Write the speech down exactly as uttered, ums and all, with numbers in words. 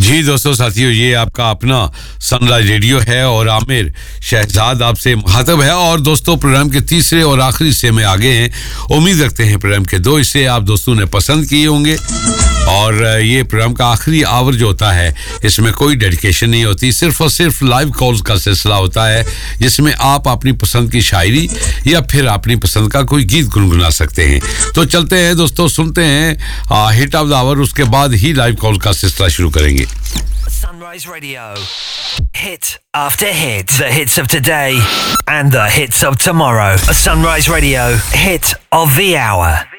जी दोस्तों साथियों, ये आपका अपना सनराइज रेडियो है और आमिर शहजाद आपसे मुखातब है। और दोस्तों प्रोग्राम के तीसरे और आखिरी हिस्से में आगे हैं। उम्मीद रखते हैं प्रोग्राम के दो हिस्से आप दोस्तों ने पसंद किए होंगे। और ये प्रोग्राम का आखिरी आवर जो होता है इसमें कोई डेडिकेशन नहीं होती, सिर्फ और सिर्फ लाइव कॉल्स का सिलसिला होता है जिसमें आप अपनी पसंद की शायरी या फिर अपनी पसंद का कोई गीत गुनगुना सकते हैं। तो चलते हैं दोस्तों, सुनते हैं हिट ऑफ द आवर, उसके बाद ही लाइव कॉल का सिलसिला शुरू करेंगे। Sunrise Radio, hit after hit, the hits of today and the hits of tomorrow. A Sunrise Radio hit of the hour.